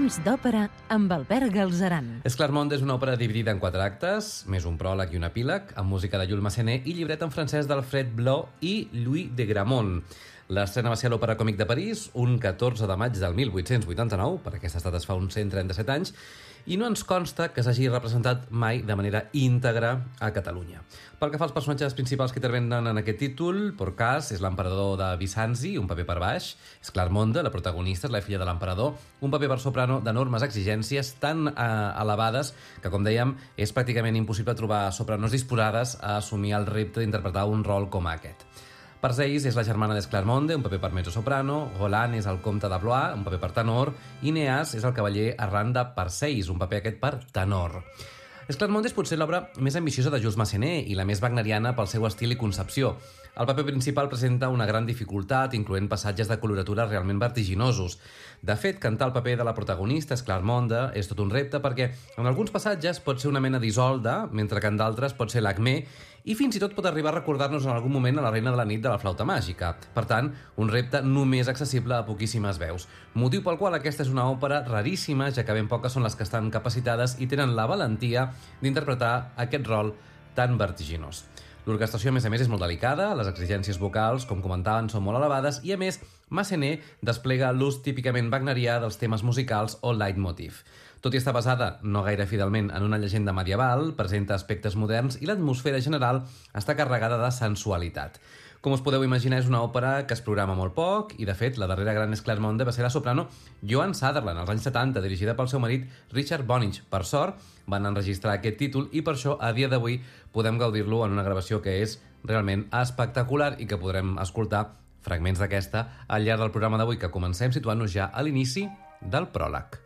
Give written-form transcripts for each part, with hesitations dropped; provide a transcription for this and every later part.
Temps d'òpera amb Albert Galzeran. Esclarmonde és una òpera dividida en 4 actes, més un pròleg i un epíleg, amb música de Jules Massenet i llibret en francès d'Alfred Blot i Louis de Gramont. L'estrena va ser a l'Òpera Còmic de París, un 14 de maig del 1889, per aquesta data es fa uns 137 anys, i no ens consta que s'hagi representat mai de manera íntegra a Catalunya. Pel que fa als personatges principals que intervenen en aquest títol, Porcas és l'emperador de Bizanci, un paper per baix, Esclarmonde, la protagonista, és la filla de l'emperador, un paper per soprano d'enormes exigències tan elevades que, com dèiem, és pràcticament impossible trobar sopranos disposades a assumir el repte d'interpretar un rol com aquest. Parseis és la germana d'Esclarmonde, un paper per mezzo-soprano, Roland és el comte de Blois, un paper per tenor, i Neas és el cavaller Arran de Parseis, un paper aquest per tenor. Esclarmonde és potser l'obra més ambiciosa de Jules Massenet i la més wagneriana pel seu estil i concepció. El paper principal presenta una gran dificultat, incloent passatges de coloratura realment vertiginosos. De fet, cantar el paper de la protagonista, Esclarmonde, és tot un repte perquè en alguns passatges pot ser una mena d'Isolda, mentre que en d'altres pot ser l'Acmé, i fins i tot pot arribar a recordar-nos en algun moment a la Reina de la Nit de la flauta màgica. Per tant, un repte només accessible a poquíssimes veus. Motiu pel qual aquesta és una òpera raríssima, ja que ben poques són les que estan capacitades i tenen la valentia d'interpretar aquest rol tan vertiginós. L'orquestració, a més, és molt delicada, les exigències vocals, com comentaven, són molt elevades i, a més, Massenet desplega l'ús típicament wagnerià dels temes musicals o leitmotiv. Tot i estar basada, no gaire fidelment, en una llegenda medieval, presenta aspectes moderns i l'atmosfera general està carregada de sensualitat. Com us podeu imaginar, és una òpera que es programa molt poc i, de fet, la darrera gran Esclarmonde va ser la soprano Joan Sutherland, als anys 70, dirigida pel seu marit Richard Bonynge. Per sort, van enregistrar aquest títol i per això, a dia d'avui, podem gaudir-lo en una gravació que és realment espectacular i que podrem escoltar fragments d'aquesta al llarg del programa d'avui, que comencem situant-nos ja a l'inici del pròleg.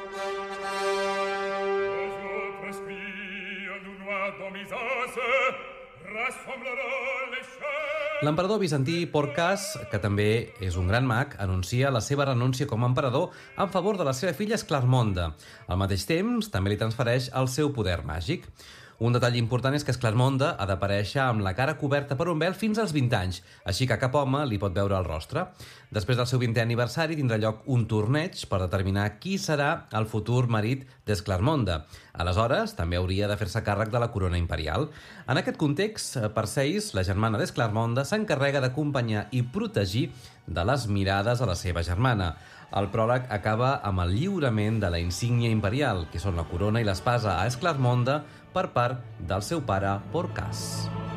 L'emperador bizantí Porcas, que també és un gran mag, anuncia la seva renúncia com a emperador en favor de la seva filla Esclarmonde. Al mateix temps, també li transfereix el seu poder màgic. Un detall important és que Esclarmonde ha d'aparèixer amb la cara coberta per un vel fins als 20 anys, així que cap home li pot veure el rostre. Després del seu 20è aniversari tindrà lloc un torneig per determinar qui serà el futur marit d'Esclarmonde. Aleshores, també hauria de fer-se càrrec de la corona imperial. En aquest context, Parseis, la germana d'Esclarmonde, s'encarrega d'acompanyar i protegir de les mirades a la seva germana. El pròleg acaba amb el lliurament de la insígnia imperial, que són la corona i l'espasa a Esclarmonde per part del seu pare Porcas.